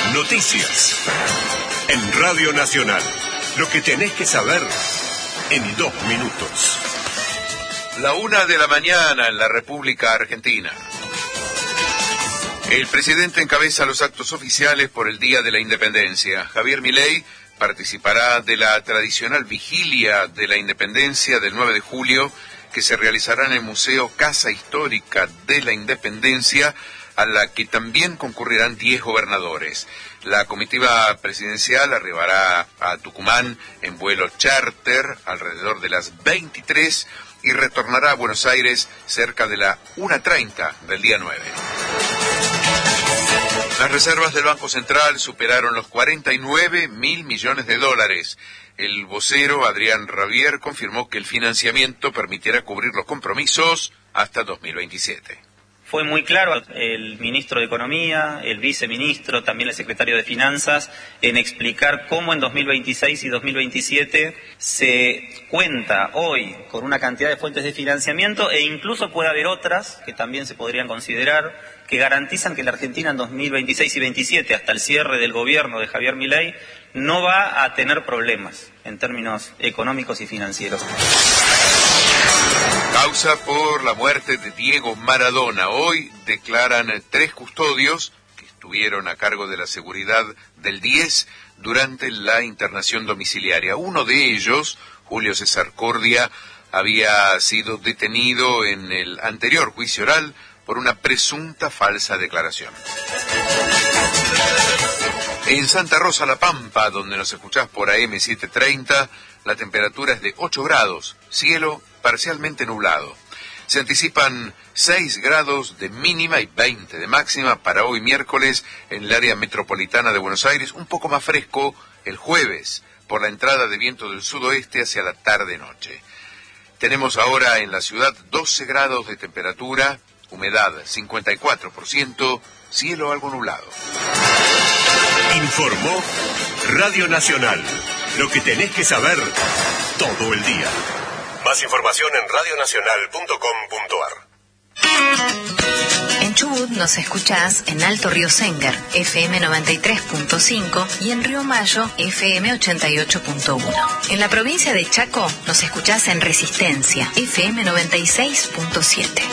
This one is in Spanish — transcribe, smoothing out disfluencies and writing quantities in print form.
Noticias. En Radio Nacional. Lo que tenés que saber en 2 minutos. 1:00 a.m. en la República Argentina. El presidente encabeza los actos oficiales por el Día de la Independencia. Javier Milei participará de la tradicional vigilia de la Independencia del 9 de julio, que se realizará en el Museo Casa Histórica de la Independencia, a la que también concurrirán 10 gobernadores. La comitiva presidencial arribará a Tucumán en vuelo charter alrededor de las 23 y retornará a Buenos Aires cerca de la 1:30 del día 9. Las reservas del Banco Central superaron los 49.000 millones de dólares. El vocero Adrián Rabier confirmó que el financiamiento permitirá cubrir los compromisos hasta 2027. Fue muy claro el ministro de Economía, el viceministro, también el secretario de Finanzas, en explicar cómo en 2026 y 2027 se cuenta hoy con una cantidad de fuentes de financiamiento e incluso puede haber otras que también se podrían considerar que garantizan que la Argentina en 2026 y 2027, hasta el cierre del gobierno de Javier Milei, no va a tener problemas en términos económicos y financieros. Causa por la muerte de Diego Maradona. Hoy declaran 3 custodios que estuvieron a cargo de la seguridad del 10 durante la internación domiciliaria. Uno de ellos, Julio César Cordia, había sido detenido en el anterior juicio oral por una presunta falsa declaración. En Santa Rosa La Pampa, donde nos escuchás por AM 730, la temperatura es de 8 grados, cielo parcialmente nublado. Se anticipan 6 grados de mínima y 20 de máxima para hoy miércoles en el área metropolitana de Buenos Aires, un poco más fresco el jueves por la entrada de viento del sudoeste hacia la tarde-noche. Tenemos ahora en la ciudad 12 grados de temperatura, humedad 54%, cielo algo nublado. Informó Radio Nacional. Lo que tenés que saber todo el día. Más información en radionacional.com.ar. En Chubut nos escuchás en Alto Río Sénger, FM 93.5 y en Río Mayo, FM 88.1. En la provincia de Chaco nos escuchás en Resistencia, FM 96.7.